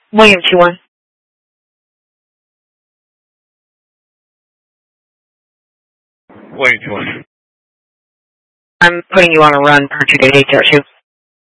William 2-1. William 2-1. I'm putting you on a run, R2 to 802.